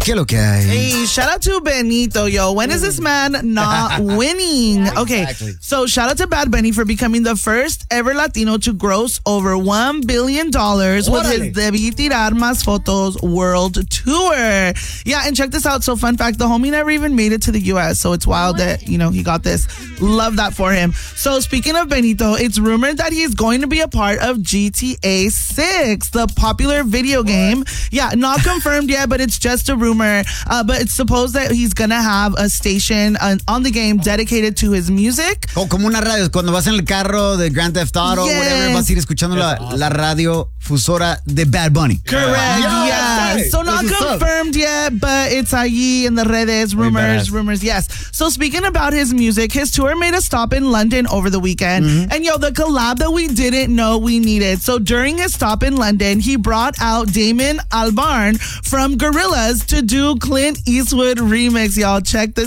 ¿Qué lo que hay? Hey, shout out to Benito, yo. When is this man not winning? Okay, exactly. So shout out to Bad Bunny for becoming the first ever Latino to gross over $1 billion with his Debí Tirar Más Fotos World Tour. Yeah, and check this out. So fun fact, the homie never even made it to the U.S., so it's wild that, he got this. Love that for him. So speaking of Benito, it's rumored that he's going to be a part of GTA 6, the popular video game. Yeah, not confirmed yet, but it's just a rumor. But it's supposed that he's going to have a station on the game dedicated to his music. Como una radio. Cuando vas en el carro de Grand Theft Auto, whatever, vas a ir escuchando la radio fusora de Bad Bunny. Correct, yeah. So not confirmed yet, but it's allí in the redes, rumors, yes. So speaking about his music, his tour made a stop in London over the weekend. Mm-hmm. And the collab that we didn't know we needed. So during his stop in London, he brought out Damon Albarn from Gorillaz to do Clint Eastwood remix. Y'all check this